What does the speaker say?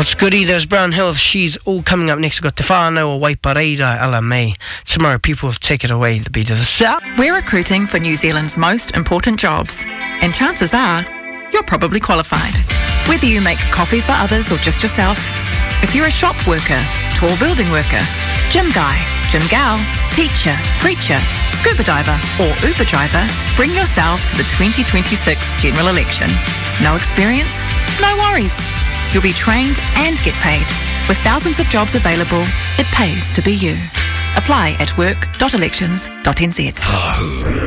It's goody, those Brown Hills. She's all coming up next. We've got Te Whānau o Waipareira, Ala May. Tomorrow, people will take it away, the beat of the South. We're recruiting for New Zealand's most important jobs, and chances are you're probably qualified. Whether you make coffee for others or just yourself, if you're a shop worker, tall building worker, gym guy, gym gal, teacher, preacher, scuba diver or Uber driver, bring yourself to the 2026 general election. No experience? No worries. You'll be trained and get paid. With thousands of jobs available, it pays to be you. Apply at work.elections.nz.